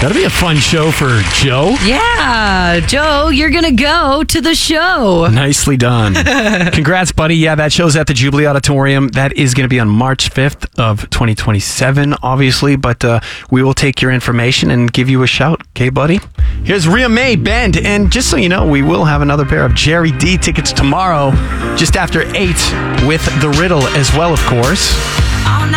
That'll be a fun show for Joe. Yeah, Joe, you're going to go to the show. Nicely done. Congrats, buddy. Yeah, that show's at the Jubilee Auditorium. That is going to be on March 5th of 2027, obviously, but we will take your information and give you a shout. Okay, buddy? Here's Rhea May, Bend, and just so you know, we will have another pair of Jerry D tickets tomorrow, just after 8, with The Riddle as well, of course.